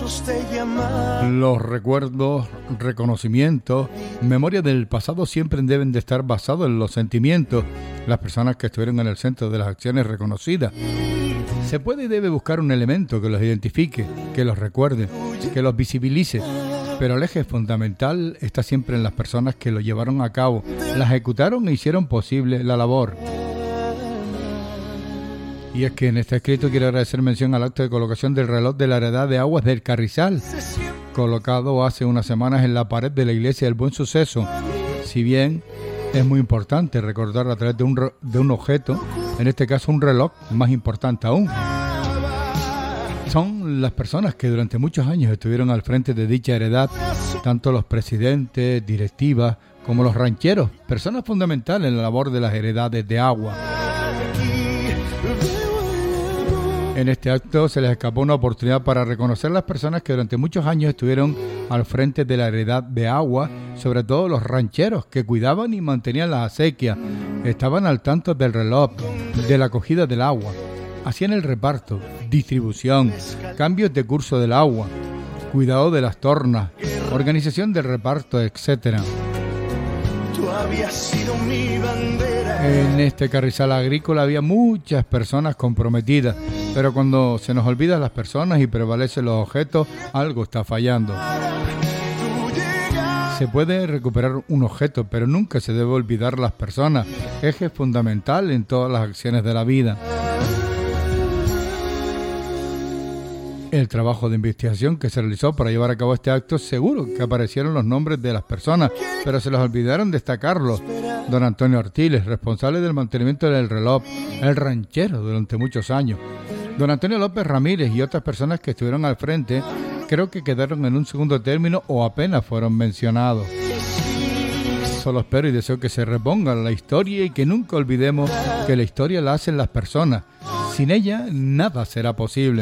Los recuerdos, reconocimientos, memoria del pasado siempre deben de estar basados en los sentimientos. Las personas que estuvieron en el centro de las acciones reconocidas. Se puede y debe buscar un elemento que los identifique, que los recuerde, que los visibilice. Pero el eje fundamental está siempre en las personas que lo llevaron a cabo, la ejecutaron e hicieron posible la labor. Y es que en este escrito quiero agradecer mención al acto de colocación del reloj de la Heredad de Aguas del Carrizal, colocado hace unas semanas en la pared de la iglesia del Buen Suceso. Si bien es muy importante recordarlo a través de un objeto, en este caso un reloj, más importante aún. Son las personas que durante muchos años estuvieron al frente de dicha heredad, tanto los presidentes, directivas, como los rancheros, personas fundamentales en la labor de las heredades de agua. En este acto se les escapó una oportunidad para reconocer a las personas que durante muchos años estuvieron al frente de la heredad de agua, sobre todo los rancheros que cuidaban y mantenían las acequias, estaban al tanto del reloj, de la acogida del agua, hacían el reparto, distribución, cambios de curso del agua, cuidado de las tornas, organización del reparto, etc. En este carrizal agrícola había muchas personas comprometidas, pero cuando se nos olvidan las personas y prevalecen los objetos, algo está fallando. Se puede recuperar un objeto, pero nunca se debe olvidar las personas, eje fundamental en todas las acciones de la vida. El trabajo de investigación que se realizó para llevar a cabo este acto, seguro que aparecieron los nombres de las personas, pero se les olvidaron destacarlos. Don Antonio Artiles, responsable del mantenimiento del reloj, el ranchero durante muchos años. Don Antonio López Ramírez y otras personas que estuvieron al frente, creo que quedaron en un segundo término o apenas fueron mencionados. Solo espero y deseo que se reponga la historia y que nunca olvidemos que la historia la hacen las personas. Sin ella, nada será posible.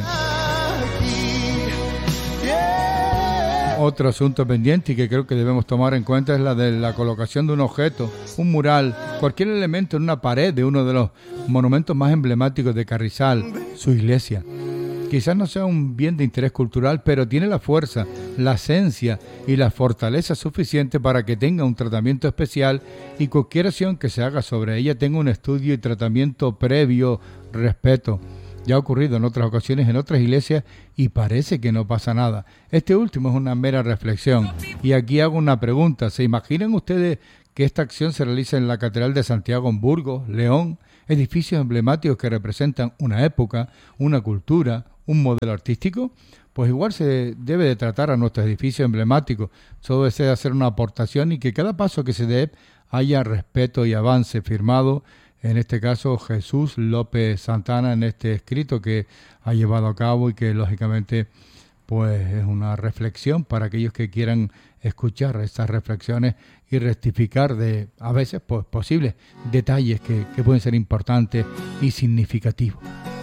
Otro asunto pendiente y que creo que debemos tomar en cuenta es la de la colocación de un objeto, un mural, cualquier elemento en una pared de uno de los monumentos más emblemáticos de Carrizal, su iglesia. Quizás no sea un bien de interés cultural, pero tiene la fuerza, la esencia y la fortaleza suficiente para que tenga un tratamiento especial y cualquier acción que se haga sobre ella tenga un estudio y tratamiento previo, respeto. Ya ha ocurrido en otras ocasiones en otras iglesias y parece que no pasa nada. Este último es una mera reflexión. Y aquí hago una pregunta. ¿Se imaginan ustedes que esta acción se realiza en la Catedral de Santiago en Burgos, León? Edificios emblemáticos que representan una época, una cultura, un modelo artístico. Pues igual se debe de tratar a nuestros edificios emblemáticos. Todo desea hacer una aportación y que cada paso que se dé haya respeto y avance firmado. En este caso, Jesús López Santana, en este escrito que ha llevado a cabo y que lógicamente pues es una reflexión para aquellos que quieran escuchar estas reflexiones y rectificar de a veces pues posibles detalles que pueden ser importantes y significativos.